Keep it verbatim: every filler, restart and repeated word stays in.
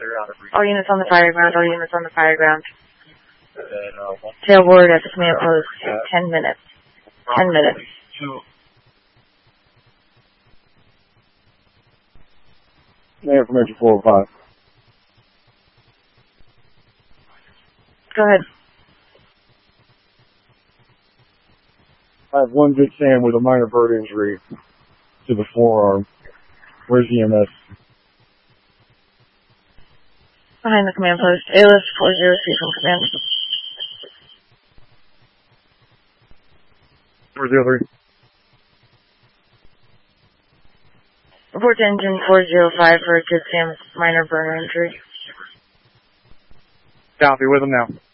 All units on the fire ground, all units on the fire ground. Tailboard at the command post, ten minutes. Ten minutes. Mayor information four oh five. Go ahead. I have one Good Sam with a minor bird injury to the forearm. Where's E M S? Behind the command post. A L S four oh three from command. four oh three. Report to engine four oh five for a Good Sam minor burn injury. Copy, with him now.